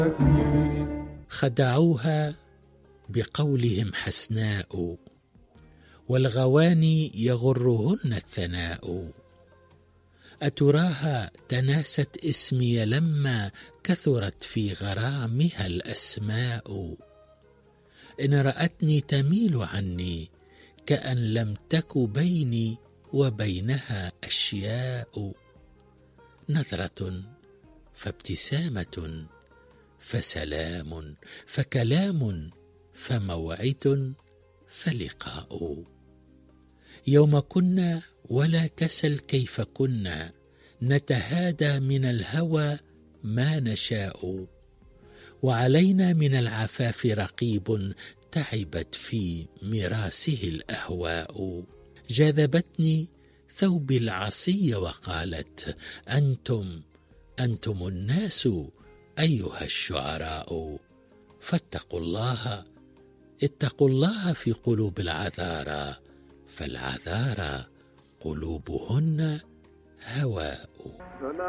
خدعوها بقولهم حسناء، والغواني يغرهن الثناء. أتراها تناست اسمي لما كثرت في غرامها الأسماء. إن رأتني تميل عني كأن لم تك بيني وبينها أشياء. نظرة فابتسامة فسلام فكلام فموعد فلقاء. يوم كنا ولا تسل كيف كنا نتهادى من الهوى ما نشاء. وعلينا من العفاف رقيب تعبت في مراسه الأهواء. جاذبتني ثوب العصي وقالت أنتم الناس أيها الشعراء. اتقوا الله في قلوب العذارى، فالعذارى قلوبهن هواء.